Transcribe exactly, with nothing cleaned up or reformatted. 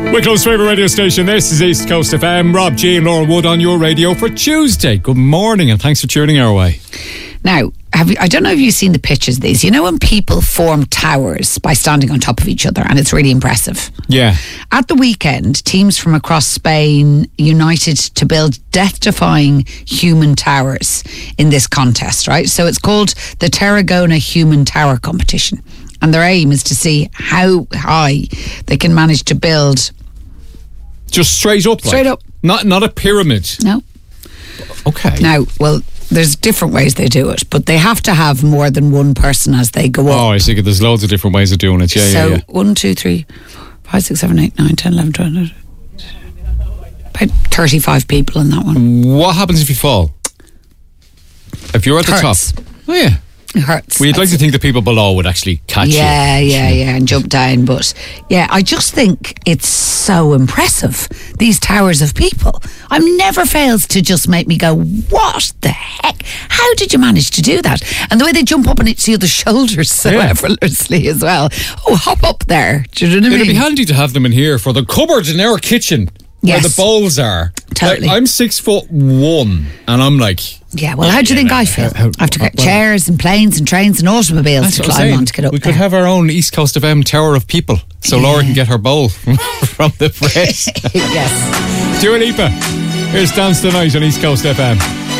Wicklow's favourite radio station. This is East Coast F M. Rob G and Laura Wood on your radio for Tuesday. Good morning and thanks for tuning our way. Now, have you, I don't know if you've seen the pictures of these. You know when people form towers by standing on top of each other, and it's really impressive. Yeah. At the weekend, teams from across Spain united to build death-defying human towers in this contest, right? So it's called the Tarragona Human Tower Competition. And their aim is to see how high they can manage to build. Just straight up? Straight like. up. Not not a pyramid? No. Okay. Now, well, there's different ways they do it, but they have to have more than one person as they go up. Oh, I see. There's loads of different ways of doing it. Yeah, so, yeah, yeah. one, two, three, five, six, seven, eight, nine, ten, eleven, twelve, about thirty-five people in that one. What happens if you fall? If you're at the Hurts. top? Oh, yeah. It hurts. Well, you'd like to think the people below would actually catch yeah, you. Yeah, yeah, yeah, and jump down. But yeah, I just think it's so impressive, these towers of people. I never fails to just make me go, what the heck? How did you manage to do that? And the way they jump up on each other's shoulders so Yeah. effortlessly as well. Oh, hop up there. Do you know what I It'd mean? be handy to have them in here for the cupboard in our kitchen. Yes. Where the bowls are. Totally. Like, I'm six foot one and I'm like... Yeah, well, how do you think I feel? How- how- I have to get well- chairs and planes and trains and automobiles That's to what I'm climb saying. on to get up We there. could have our own East Coast F M Tower of People. So Laura can get her bowl from the press. yes. Dua Lipa. Here's Dance the Night on East Coast F M.